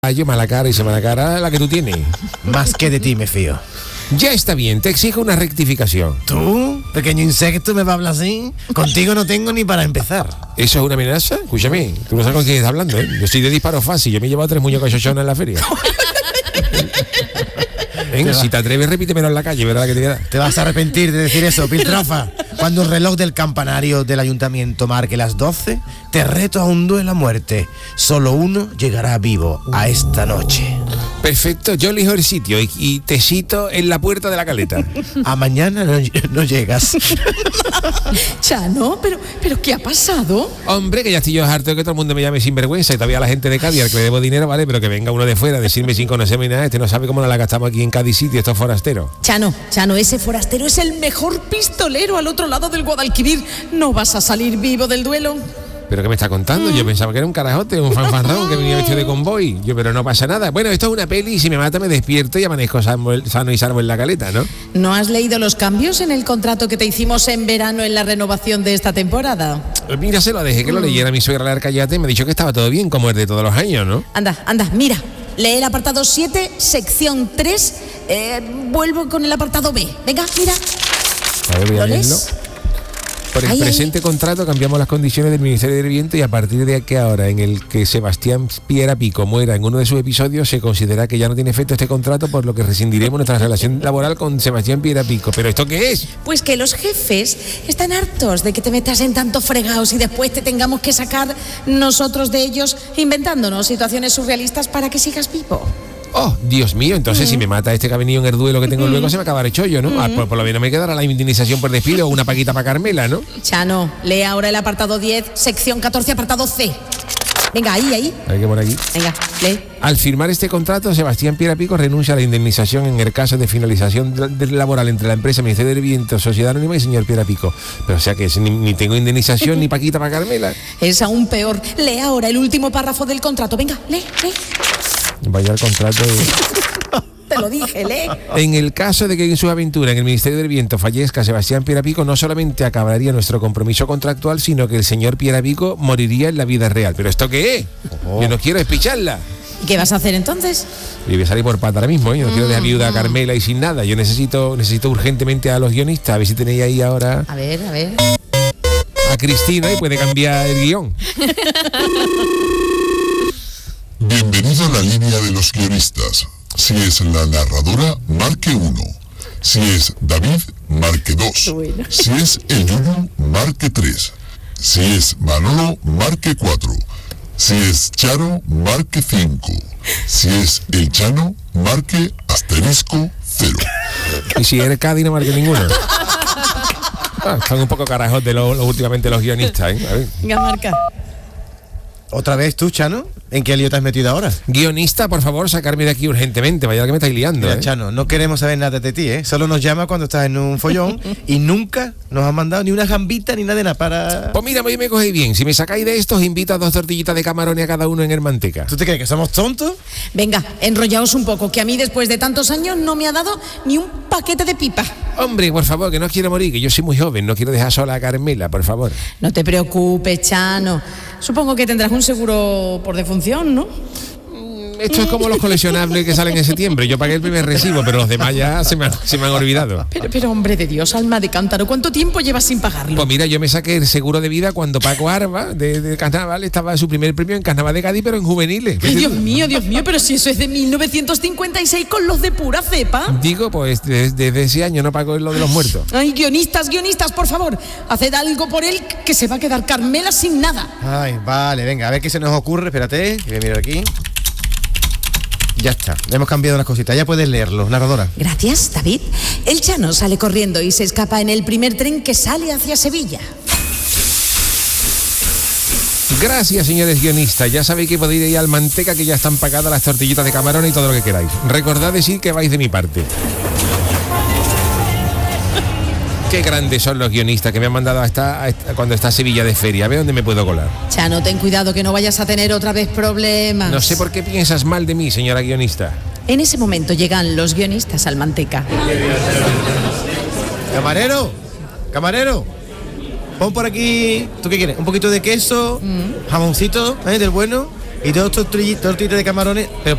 Yo mala cara y se mala cara la que tú tienes. Más que de ti me fío. Ya está bien, te exijo una rectificación. ¿Tú, pequeño insecto, me va a hablar así? Contigo no tengo ni para empezar. ¿Eso es una amenaza? Escúchame, tú no sabes con quién estás hablando, ¿eh? Yo soy de disparo fácil, yo me he llevado 3 muñecos chochones en la feria. Venga, si te atreves, repítemelo en la calle, verás la que te queda. Te vas a arrepentir de decir eso, piltrafa. Cuando el reloj del campanario del ayuntamiento marque las 12, te reto a un duelo a muerte. Solo uno llegará vivo a esta noche. Perfecto, yo elijo el sitio y te cito en la puerta de la caleta. A mañana no llegas. Chano, pero ¿qué ha pasado? Hombre, que ya estoy yo harto de que todo el mundo me llame sinvergüenza y todavía la gente de Cádiz al que le debo dinero, ¿vale? Pero que venga uno de fuera a decirme sin conocerme nada, no sabe cómo nos la gastamos aquí en Cádiz City, estos forasteros. Chano, ese forastero es el mejor pistolero al otro lado del Guadalquivir. No vas a salir vivo del duelo. ¿Pero qué me está contando? Yo pensaba que era un carajote, un fanfarrón que venía vestido de convoy. Pero no pasa nada. Bueno, esto es una peli y si me mata me despierto y amanezco sano y salvo en la caleta, ¿no? ¿No has leído los cambios en el contrato que te hicimos en verano en la renovación de esta temporada? Mira, se lo dejé que lo leyera mi suegra la Arcayate y me ha dicho que estaba todo bien, como es de todos los años, ¿no? Anda, mira. Lee el apartado 7, sección 3. Vuelvo con el apartado B. Venga, mira. A ver, voy a ¿Lo leerlo. lees? Por el presente contrato cambiamos las condiciones del Ministerio del Viento y a partir de que ahora en el que Sebastián Piera Pico muera en uno de sus episodios se considera que ya no tiene efecto este contrato, por lo que rescindiremos nuestra relación laboral con Sebastián Piera Pico. ¿Pero esto qué es? Pues que los jefes están hartos de que te metas en tantos fregados y después te tengamos que sacar nosotros de ellos inventándonos situaciones surrealistas para que sigas vivo. Oh, Dios mío, entonces si me mata este que ha venido en el duelo que tengo luego se me acabará el chollo, ¿no? Por lo menos me quedará la indemnización por despido o una paquita para Carmela, ¿no? Chano, lee ahora el apartado 10, sección 14, apartado C. Venga, ahí. Hay que poner aquí. Venga, lee. Al firmar este contrato, Sebastián Piera Pico renuncia a la indemnización en el caso de finalización laboral entre la empresa Ministerio del Viento, Sociedad Anónima y señor Piera Pico. Pero o sea que ni tengo indemnización ni paquita para Carmela. Es aún peor. Lee ahora el último párrafo del contrato. Venga, lee. Vaya el contrato. Te lo dije, lee. En el caso de que en su aventura en el Ministerio del Viento fallezca Sebastián Piera Pico, no solamente acabaría nuestro compromiso contractual, sino que el señor Piera Pico moriría en la vida real. ¿Pero esto qué es? Yo no quiero espicharla. ¿Y qué vas a hacer entonces? Yo voy a salir por pata ahora mismo, ¿eh? Yo no quiero dejar viuda a Carmela y sin nada. Yo necesito urgentemente a los guionistas. A ver si tenéis ahí ahora A ver. a Cristina y puede cambiar el guión. Bienvenido a la línea de los guionistas. Si es la narradora, marque 1. Si es David, marque 2. Bueno. Si es el Yuyu, marque 3. Si es Manolo, marque 4. Si es Charo, marque 5. Si es el Chano, marque asterisco 0. Y si eres Cádiz, no marque ninguno. Están un poco carajos de últimamente los guionistas, ¿eh? A ver. Venga, marca. ¿Otra vez tú, Chano? ¿En qué lío te has metido ahora? Guionista, por favor, sacarme de aquí urgentemente. Vaya que me estáis liando, Mira, ¿eh? Chano, no queremos saber nada de ti, ¿eh? Solo nos llama cuando estás en un follón y nunca nos han mandado ni una gambita ni nada de nada para... Pues mira, me cogéis bien. Si me sacáis de estos, invito a 2 tortillitas de camarones a cada uno en el manteca. ¿Tú te crees que somos tontos? Venga, enrollaos un poco, que a mí después de tantos años no me ha dado ni un paquete de pipa. Hombre, por favor, que no quiero morir, que yo soy muy joven, no quiero dejar sola a Carmela, por favor. No te preocupes, Chano. Supongo que tendrás un seguro por defunción, ¿no? Esto es como los coleccionables que salen en septiembre. Yo pagué el primer recibo, pero los demás ya se me han olvidado. Pero hombre de Dios, alma de cántaro, ¿cuánto tiempo llevas sin pagarlo? Pues mira, yo me saqué el seguro de vida cuando Paco Arba, de Carnaval, estaba su primer premio en Carnaval de Cádiz, pero en juveniles. Ay, Dios mío, pero si eso es de 1956 con los de pura cepa. Digo, pues desde ese año no pago lo de los muertos. Ay, guionistas, por favor, haced algo por él, que se va a quedar Carmela sin nada. Ay, vale, venga, a ver qué se nos ocurre. Espérate, que voy a mirar aquí. Ya está, le hemos cambiado unas cositas. Ya puedes leerlo, narradora. Gracias, David. El Chano sale corriendo y se escapa en el primer tren que sale hacia Sevilla. Gracias, señores guionistas. Ya sabéis que podéis ir al manteca, que ya están pagadas las tortillitas de camarón y todo lo que queráis. Recordad decir que vais de mi parte. Qué grandes son los guionistas que me han mandado cuando está Sevilla de feria. A ver dónde me puedo colar. Chano, ten cuidado que no vayas a tener otra vez problemas. No sé por qué piensas mal de mí, señora guionista. En ese momento llegan los guionistas al manteca. Camarero, pon por aquí, ¿tú qué quieres? ¿Un poquito de queso? ¿Jamoncito? ¿Del bueno? y dos tortillitas de camarones, pero